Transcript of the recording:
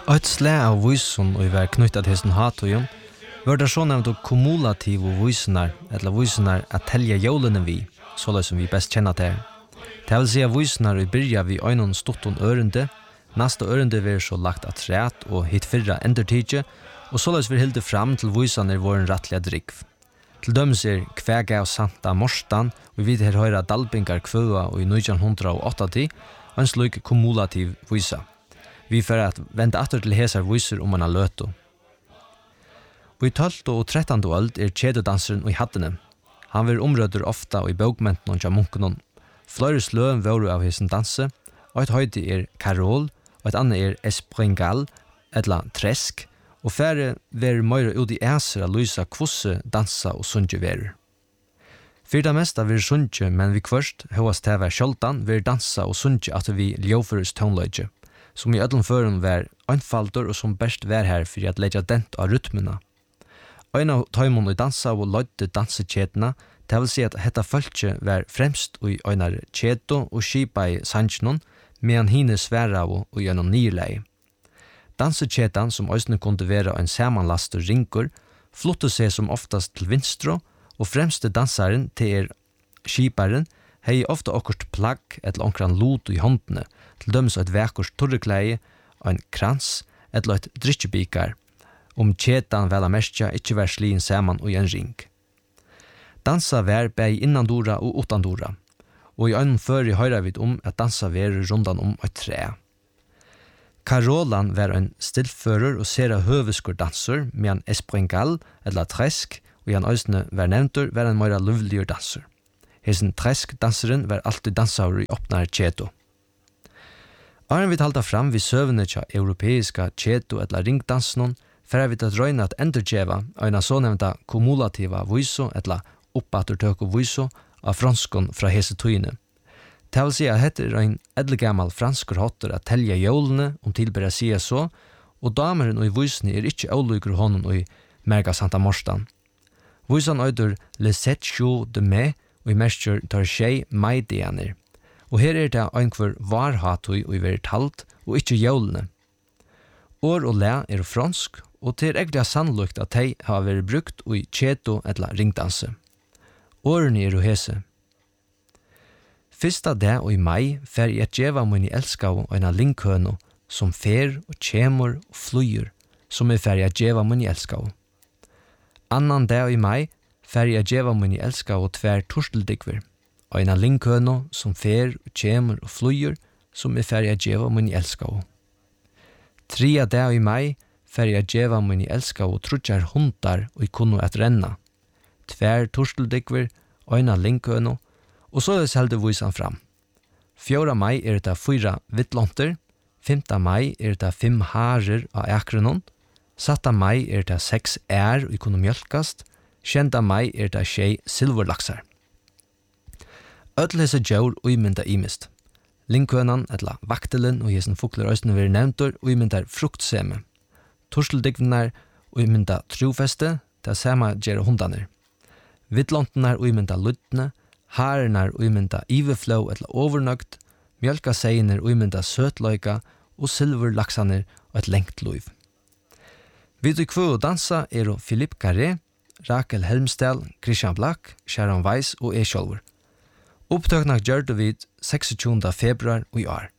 Et slag av vysen og var knyttet til hesten hatøyen, var det så nevnt kumulative vysenar, eller vysenar at telja jólene vi, såleis som vi best kjenner til. Det vil si at vysenar i byrja vi øynon stutton ørende, neste ørende vil så lagt at træt og hit fyrra endertidje, og såleis vil hilde fram til vysaner våren rattliga drikv. Til dømes Kvæga og Santa Morstan, og vi her høyra dalbingar kvøa og i 1980, og en slik kumulativ vysa. Vi får at vende atter til hesar vyser om man har løto. Og i 12. og 13. øld kjededanseren i hattene. Han vil omrøder ofta og i bøgmenten og munkenon. Flere sløen våru av hesen danse, og et høyde karol, og et annet espringal, etla tresk, og færre ver møyre ut i æser a lysa kvosse, dansa og sundje verer. For det meste vil sundje, men vi kvørst, høyast til hver sjoldan, vil dansa og sundje at vi ljøføres tånløyge, som i ødelen føren var einfalder og som best var her for at leggja dent av rytmena. Ein av tøymon i dansa og løyde dansekjedene, det vil si at hetta følge var fremst i øynar kjedo og skipa i sanjnon, medan hine sværa og gjennom nyrlei. Dansekjedan, som òsne kunde være en samanlaster ringur, flottet seg som oftast til vinstro, og fremste dansaren til skiparen hei ofta okkurt plagg eller onkran lot i håndene, til dømes et vekkurs torrekleie, en krans eller et drikkebikar, kjedan vel a merkja ikkje vær slien saman og i en ring. Dansa vær bei innandora og utandora, og i øynn før i høyra vid at dansa vær rundan et tre. Karolan var en stillfører og sera høveskur danser, medan espringal eller tresk, og han øysne var nevntur, var en meira løvligur danser. Hesen tresk-danseren var alltid dansaur i oppnare kjedo. Arren vi talta fram vi søvne tja europeiska kjedo eller ringdansen, for vi at røyna at endurgjeva øyna så nevnta kumulativa vyso eller oppaturtøko vyso av franskon fra hese tøyne. Det vil si at dette en edelgammal franskur hotter at telja jólene tilbera sia så, og dameren og i vysene ikkje avlygur honom og i merga Santa Morstan. Vysan øyder Le 7 de mai og i merskjør tar tjei maidianer. Og her det einkvar varhatøy og i veri talt og ikkje jólene. År og le fransk, og til eglega sannlukt at de har vært brukt i kjedo eller ringdanse. Årene og hese. Fyrsta dag og i mai fer jeg djeva min elskau og en linkhøno som fer og kjemur og flyr, som fer jeg djeva min elskau. Annan dag og i mai fer jeg djeva min elskau og tver torsteldikver, og en linkhøno som fer og kjemur og flyr, som fer jeg djeva min elskau. Tria dag og i mai fer jeg djeva min elskau og trutjar hundar og i kunno et renna. Tver torsteldikver og en linkhøno, og så helde vysan fram. 4. mai det 4 vittlonter, 5. mai det 5 harer av ekrenon, 7. mai det 6 og i kunne mjölkast, 7. mai det 6 silverlaksar. Ødel hese djør uimynda imist. Linkhønan, etla vaktelen og hesen fukler østene vil nevntur uimyndar fruktseme. Torsteldikvenar uimynda trofeste, det samme gjer hundaner. Vittlontenar uimynda luttne, harenar uimynda iveflow etla overnøgt, mjölkaseiner uimynda søtløyka og silverlaksaner og et lengt luiv. Vid kvø og dansa Philippe Carré, Rakel Helmsdal, Christian Black, Sharon Weiss og sjálvur. Opptøknak gjørte vid 26. februar i år.